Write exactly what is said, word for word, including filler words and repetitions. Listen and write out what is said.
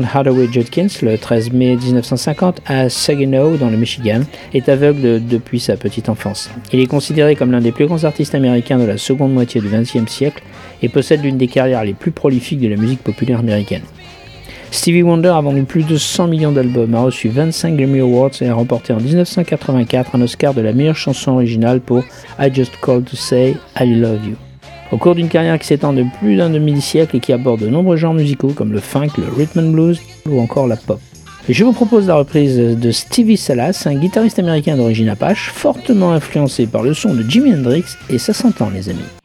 Hardaway Judkins le treize mai dix-neuf cent cinquante à Saginaw dans le Michigan, est aveugle depuis sa petite enfance. Il est considéré comme l'un des plus grands artistes américains de la seconde moitié du vingtième siècle et possède l'une des carrières les plus prolifiques de la musique populaire américaine. Stevie Wonder a vendu plus de cent millions d'albums, a reçu vingt-cinq Grammy Awards et a remporté en dix-neuf cent quatre-vingt-quatre un Oscar de la meilleure chanson originale pour I Just Called to Say I Love You. Au cours d'une carrière qui s'étend de plus d'un demi-siècle et qui aborde de nombreux genres musicaux comme le funk, le rhythm and blues ou encore la pop. Et je vous propose la reprise de Stevie Salas, un guitariste américain d'origine apache, fortement influencé par le son de Jimi Hendrix, et ça s'entend les amis.